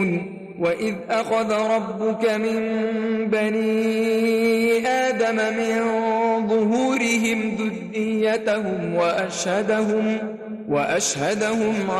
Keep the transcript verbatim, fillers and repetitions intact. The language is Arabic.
وإذ أخذ ربك من بني آدم من ظهورهم ذريتهم وأشهدهم وأشهدهم